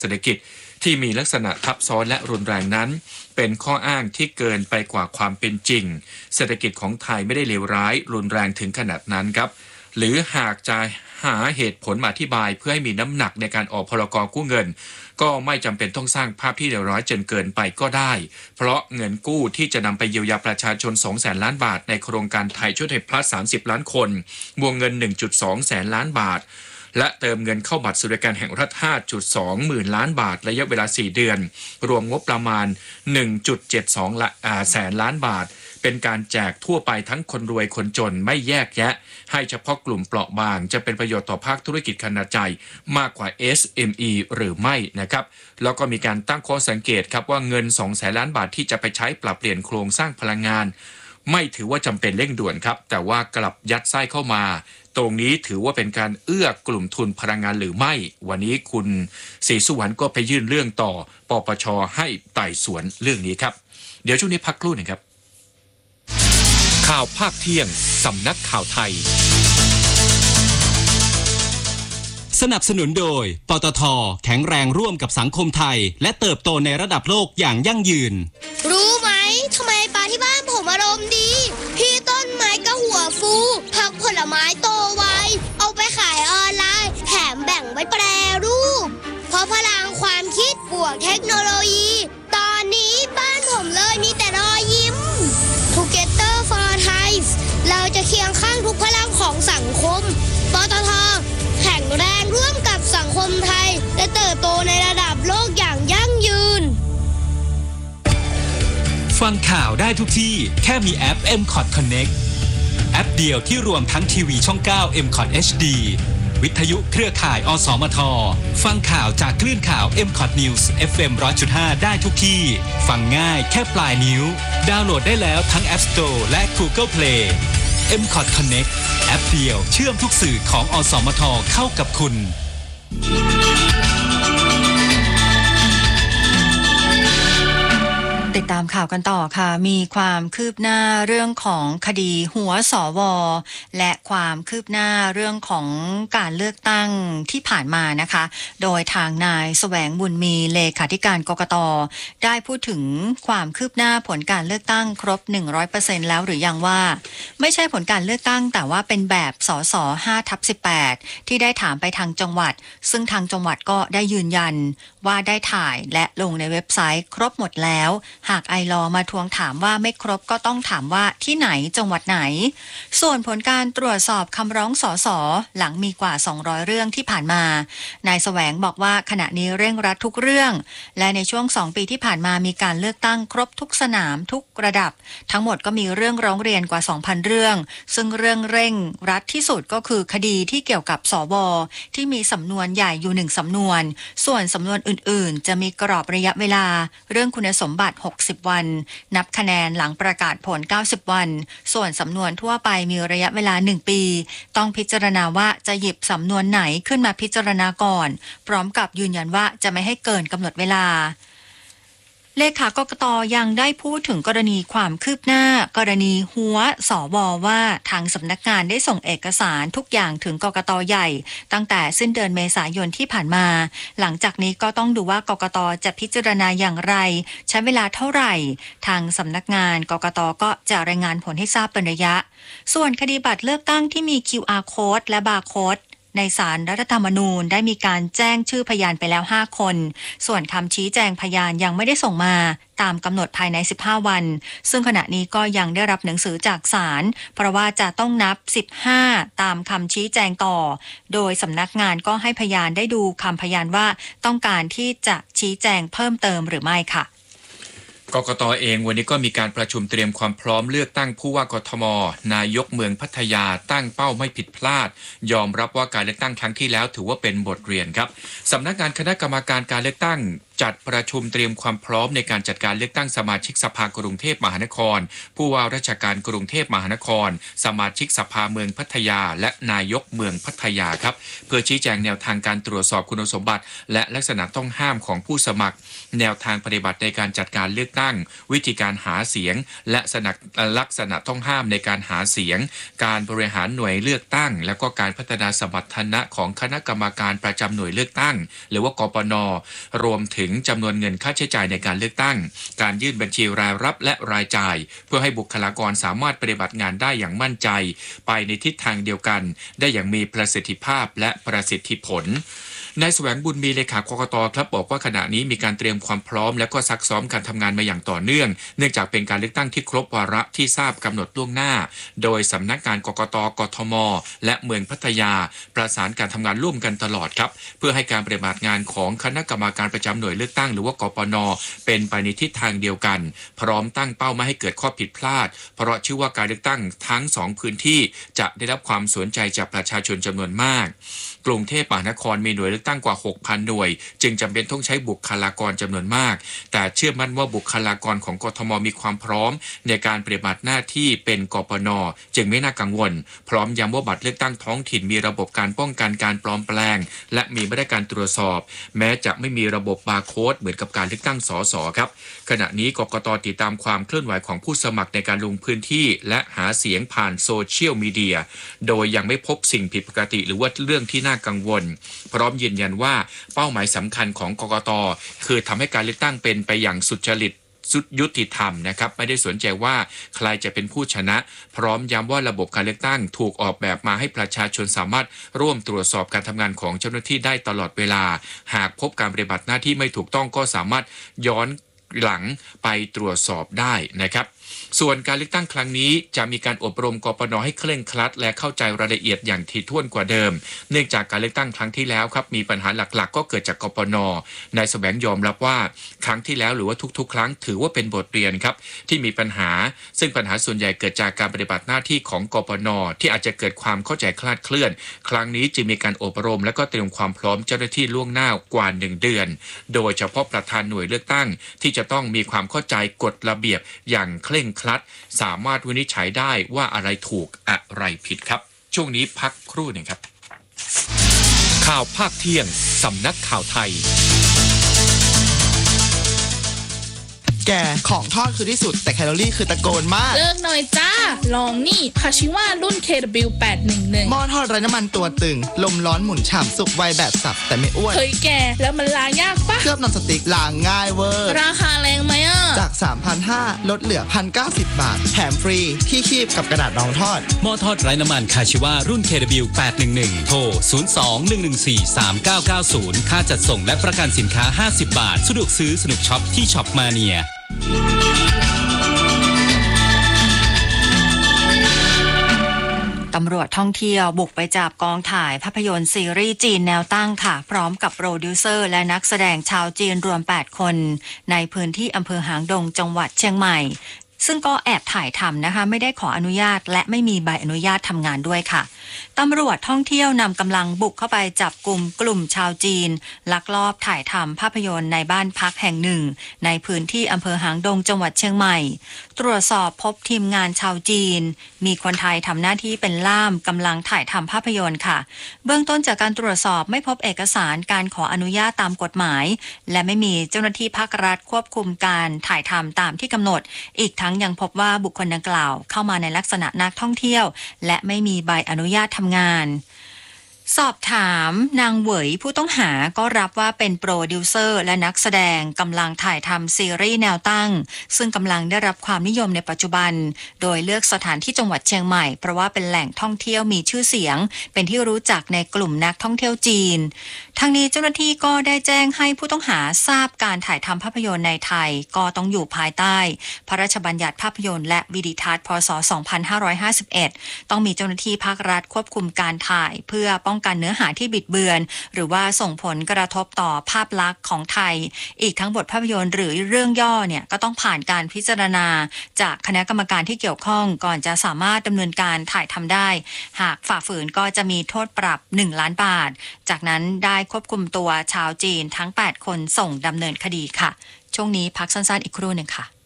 เศรษฐกิจที่มีลักษณะทับซ้อนและรุนแรงนั้นเป็นข้ออ้างที่เกินไปกว่าความเป็นจริงเศรษฐกิจของไทยไม่ได้เลวร้ายรุนแรงถึงขนาดนั้นครับหรือหากจะหาเหตุผลมาอธิบายเพื่อให้มีน้ำหนักในการออกพรกกู้เงินก็ไม่จำเป็นต้องสร้างภาพที่เลวร้ายจนเกินไปก็ได้เพราะเงินกู้ที่จะนำไปเยียวยาประชาชน 200,000 ล้านบาทในโครงการไทยช่วยไทย plus 30 ล้านคนวงเงิน 1.2 แสนล้านบาทและเติมเงินเข้าบัตรสวัสดิการแห่งรัฐ 5.2 หมื่นล้านบาทระยะเวลา 4 เดือนรวมงบประมาณ 1.72 แสนล้านบาทเป็นการแจกทั่วไปทั้งคนรวยคนจนไม่แยกแยะให้เฉพาะกลุ่มเปราะบางจะเป็นประโยชน์ต่อภาคธุรกิจขนาดใหญ่มากกว่า SME หรือไม่นะครับแล้วก็มีการตั้งข้อสังเกตครับว่าเงิน 200,000 ล้านบาทที่จะไปใช้ปรับเปลี่ยนโครงสร้างพลังงานไม่ถือว่าจำเป็นเร่งด่วนครับแต่ว่ากลับยัดไส้เข้ามาตรงนี้ถือว่าเป็นการเอื้อกลุ่มทุนพลังงานหรือไม่วันนี้คุณศรีสุวรรณก็ไปยื่นเรื่องต่อปปช.ให้ไต่สวนเรื่องนี้ครับเดี๋ยวช่วงนี้พักครู่หนึ่งครับข่าวภาคเที่ยงสำนักข่าวไทยสนับสนุนโดยปตท.แข็งแรงร่วมกับสังคมไทยและเติบโตในระดับโลกอย่างยั่งยืนรู้ไหมทำไมปลาที่บ้านผมอารมณ์ดีพี่ต้นไม้ก็หัวฟูผักผลไม้โตไวเอาไปขายออนไลน์แถมแบ่งไว้แปรรูปเพราะพลังความคิดบวกเทคโนโลยีตอนนี้บ้านผมเลยมีแต่รอยยิ้ม Together for Thai เราจะเคียงข้างทุกพลังของสังคมปตท.แข็งแรงร่วมกับสังคมไทยและเติบโตในระดับโลกอย่างยั่งยืนฟังข่าวได้ทุกที่แค่มีแอป MCOT Connect แอปเดียวที่รวมทั้งทีวีช่อง 9 MCOT HD วิทยุเครือข่ายอสมทฟังข่าวจากคลื่นข่าว MCOT News FM 100.5 ได้ทุกที่ฟังง่ายแค่ปลายนิ้วดาวน์โหลดได้แล้วทั้ง App Store และ Google Play MCOT Connect แอปเดียวเชื่อมทุกสื่อของอสมทเข้ากับคุณติดตามข่าวกันต่อค่ะมีความคืบหน้าเรื่องของคดีหัวสวและความคืบหน้าเรื่องของการเลือกตั้งที่ผ่านมานะคะโดยทางนายแสวงบุญมีเลขาธิการกกต.ได้พูดถึงความคืบหน้าผลการเลือกตั้งครบ 100% แล้วหรือยังว่าไม่ใช่ผลการเลือกตั้งแต่ว่าเป็นแบบสส 5/18 ที่ได้ถามไปทางจังหวัดซึ่งทางจังหวัดก็ได้ยืนยันว่าได้ถ่ายและลงในเว็บไซต์ครบหมดแล้วหากไอลอมาทวงถามว่าไม่ครบก็ต้องถามว่าที่ไหนจังหวัดไหนส่วนผลการตรวจสอบคำร้องสสหลังมีกว่า200เรื่องที่ผ่านมานายแสวงบอกว่าขณะนี้เร่งรัดทุกเรื่องและในช่วง2ปีที่ผ่านมามีการเลือกตั้งครบทุกสนามทุกระดับทั้งหมดก็มีเรื่องร้องเรียนกว่า 2,000 เรื่องซึ่งเรื่องเร่งรัดที่สุดก็คือคดีที่เกี่ยวกับสวที่มีสำนวนใหญ่อยู่1สำนวนส่วนสำนวนอื่นๆจะมีกรอบระยะเวลาเรื่องคุณสมบัติ60 วันนับคะแนนหลังประกาศผล90 วันส่วนสำนวนทั่วไปมีระยะเวลา1ปีต้องพิจารณาว่าจะหยิบสำนวนไหนขึ้นมาพิจารณาก่อนพร้อมกับยืนยันว่าจะไม่ให้เกินกำหนดเวลาเลขากกต.ยังได้พูดถึงกรณีความคืบหน้ากรณีหัวสวว่าทางสำนักงานได้ส่งเอกสารทุกอย่างถึงกกต.ใหญ่ตั้งแต่สิ้นเดือนเมษายนที่ผ่านมาหลังจากนี้ก็ต้องดูว่ากกต.จะพิจารณาอย่างไรใช้เวลาเท่าไหร่ทางสำนักงานกกต.ก็จะรายงานผลให้ทราบเป็นระยะส่วนคดีบัตรเลือกตั้งที่มี QR Code และ Barcodeในศาลรัฐธรรมนูญได้มีการแจ้งชื่อพยานไปแล้ว5คนส่วนคำชี้แจงพยานยังไม่ได้ส่งมาตามกำหนดภายใน15วันซึ่งขณะนี้ก็ยังได้รับหนังสือจากศาลเพราะว่าจะต้องนับ15ตามคำชี้แจงต่อโดยสำนักงานก็ให้พยานได้ดูคำพยานว่าต้องการที่จะชี้แจงเพิ่มเติมหรือไม่ค่ะกกต.เองวันนี้ก็มีการประชุมเตรียมความพร้อมเลือกตั้งผู้ว่ากทม.นายกเมืองพัทยาตั้งเป้าไม่ผิดพลาดยอมรับว่าการเลือกตั้งครั้งที่แล้วถือว่าเป็นบทเรียนครับสำนักงานคณะกรรมการการเลือกตั้งจัดประชุมเตรียมความพร้อมในการจัดการเลือกตั้งสมาชิกสภากรุงเทพมหานครผู้ว่าราชการกรุงเทพมหานครสมาชิกสภาเมืองพัทยาและนายกเมืองพัทยาครับเพื่อชี้แจงแนวทางการตรวจสอบคุณสมบัติและลักษณะต้องห้ามของผู้สมัครแนวทางปฏิบัติในการจัดการเลือกตั้งวิธีการหาเสียงและลักษณะต้องห้ามในการหาเสียงการบริหารหน่วยเลือกตั้งและก็การพัฒนาสมรรถนะของคณะกรรมการประจำหน่วยเลือกตั้งหรือว่ากปน.รวมถึงจำนวนเงินค่าใช้จ่ายในการเลือกตั้งการยื่นบัญชีรายรับและรายจ่ายเพื่อให้บุคลากรสามารถปฏิบัติงานได้อย่างมั่นใจไปในทิศทางเดียวกันได้อย่างมีประสิทธิภาพและประสิทธิผลนายแสวงบุญมีเลขากกต.ครับบอกว่าขณะนี้มีการเตรียมความพร้อมและก็ซักซ้อมการทำงานมาอย่างต่อเนื่องเนื่องจากเป็นการเลือกตั้งที่ครบวาระที่ทราบกำหนดล่วงหน้าโดยสำนักงานกกต.กทม.และเมืองพัทยาประสานการทำงานร่วมกันตลอดครับเพื่อให้การปฏิบัติงานของคณะกรรมการประจำหน่วยเลือกตั้งหรือว่ากปน.เป็นไปในทิศทางเดียวกันพร้อมตั้งเป้าไม่ให้เกิดข้อผิดพลาดเพราะเชื่อว่าการเลือกตั้งทั้ง2พื้นที่จะได้รับความสนใจจากประชาชนจำนวนมากกรุงเทพมหานครมีหน่วยเลือกตั้งกว่า 6,000 หน่วยจึงจำเป็นต้องใช้บุคลากรจำนวนมากแต่เชื่อมั่นว่าบุคลากรของกทมมีความพร้อมในการปฏิบัติหน้าที่เป็นกปน.จึงไม่น่ากังวลพร้อมย้ำว่าบัตรเลือกตั้งท้องถิ่นมีระบบการป้องกันการปลอมแปลงและมีมาตรการตรวจสอบแม้จะไม่มีระบบบาร์โค้ดเหมือนกับการเลือกตั้งสสครับขณะนี้กกต.ติดตามความเคลื่อนไหวของผู้สมัครในการลงพื้นที่และหาเสียงผ่านโซเชียลมีเดียโดยยังไม่พบสิ่งผิดปกติหรือว่าเรื่องที่น่ากังวลพร้อมยืนยันว่าเป้าหมายสำคัญของกกต.คือทำให้การเลือกตั้งเป็นไปอย่างสุจริตยุติธรรมนะครับไม่ได้สนใจว่าใครจะเป็นผู้ชนะพร้อมย้ำว่าระบบการเลือกตั้งถูกออกแบบมาให้ประชาชนสามารถร่วมตรวจสอบการทำงานของเจ้าหน้าที่ได้ตลอดเวลาหากพบการปฏิบัติหน้าที่ไม่ถูกต้องก็สามารถย้อนหลังไปตรวจสอบได้นะครับส่วนการเลือกตั้งครั้งนี้จะมีการอบรมกปน.ให้เคร่งครัดและเข้าใจรายละเอียดอย่างถี่ถ้วนกว่าเดิมเนื่องจากการเลือกตั้งครั้งที่แล้วครับมีปัญหาหลักๆก็เกิดจากกปน.นายแสวงยอมรับว่าครั้งที่แล้วหรือว่าทุกๆครั้งถือว่าเป็นบทเรียนครับที่มีปัญหาซึ่งปัญหาส่วนใหญ่เกิดจากการปฏิบัติหน้าที่ของกปน.ที่อาจจะเกิดความเข้าใจคลาดเคลื่อนครั้งนี้จึงมีการอบรมและก็เตรียมความพร้อมเจ้าหน้าที่ล่วงหน้ากว่า1 เดือนโดยเฉพาะประธานหน่วยเลือกตั้งที่จะต้องมีความเข้าใจกฎระเบียบอย่างเคร่งครัดสามารถวินิจฉัยได้ว่าอะไรถูกอะไรผิดครับช่วงนี้พักครู่หนึ่งครับข่าวภาคเที่ยงสำนักข่าวไทยแกของทอดคือที่สุดแต่แคลอรี่คือตะโกนมากเลิกหน่อยจ้าลองนี่คาชิว่ารุ่น KW811 หม้อทอดไร้น้ำมันตัวตึงลมร้อนหมุนฉ่ำสุกไวแบบสับแต่ไม่อ้วนเฮ้ยแกแล้วมันล้างยากปะเคลือบนอนสติ๊กล้างง่ายเวอร์ราคาแรงไหมอ่ะจาก 3,500 ลดเหลือ 1,090 บาทแถมฟรีที่คีบกับกระดาษรองทอดหม้อทอดไร้น้ำมันคาชิว่ารุ่น KW811 โทร 02-114-3990 ค่าจัดส่งและประกันสินค้า50 บาทสะดวกซื้อสนุกช็อปที่ช็อปมาเนียตำรวจท่องเที่ยวบุกไปจับกองถ่ายภาพยนตร์ซีรีส์จีนแนวตั้งค่ะพร้อมกับโปรดิวเซอร์และนักแสดงชาวจีนรวม8 คนในพื้นที่อำเภอหางดงจังหวัดเชียงใหม่ซึ่งก็แอบถ่ายทำนะคะไม่ได้ขออนุญาตและไม่มีใบอนุญาตทำงานด้วยค่ะตำรวจท่องเที่ยวนำกำลังบุกเข้าไปจับกลุ่มชาวจีนลักลอบถ่ายทำภาพยนตร์ในบ้านพักแห่งหนึ่งในพื้นที่อำเภอหางดงจังหวัดเชียงใหม่ตรวจสอบพบทีมงานชาวจีนมีคนไทยทำหน้าที่เป็นล่ามกำลังถ่ายทำภาพยนตร์ค่ะเบื้องต้นจากการตรวจสอบไม่พบเอกสารการขออนุญาตตามกฎหมายและไม่มีเจ้าหน้าที่ภาครัฐควบคุมการถ่ายทำตามที่กำหนดอีกทั้งยังพบว่าบุคคลดังกล่าวเข้ามาในลักษณะนักท่องเที่ยวและไม่มีใบอนุญาตทำงานสอบถามนางเหวยผู้ต้องหาก็รับว่าเป็นโปรดิวเซอร์และนักแสดงกำลังถ่ายทำซีรีส์แนวตั้งซึ่งกำลังได้รับความนิยมในปัจจุบันโดยเลือกสถานที่จังหวัดเชียงใหม่เพราะว่าเป็นแหล่งท่องเที่ยวมีชื่อเสียงเป็นที่รู้จักในกลุ่มนักท่องเที่ยวจีนทางนี้เจ้าหน้าที่ก็ได้แจ้งให้ผู้ต้องหาทราบการถ่ายทำภาพยนตร์ในไทยก็ต้องอยู่ภายใต้พระราชบัญญัติภาพยนตร์และวิดีทัศน์พ.ศ. 2551ต้องมีเจ้าหน้าที่ภาครัฐควบคุมการถ่ายเพื่อป้องป้องกันเนื้อหาที่บิดเบือนหรือว่าส่งผลกระทบต่อภาพลักษณ์ของไทยอีกทั้งบทภาพยนตร์หรือเรื่องย่อเนี่ยก็ต้องผ่านการพิจารณาจากคณะกรรมการที่เกี่ยวข้องก่อนจะสามารถดำเนินการถ่ายทำได้หากฝ่าฝืนก็จะมีโทษปรับ1 ล้านบาทจากนั้นได้ควบคุมตัวชาวจีนทั้ง8 คนส่งดำเนินคดีค่ะช่วงนี้พักสั้นๆอีกครู่หนึ่งค่ะ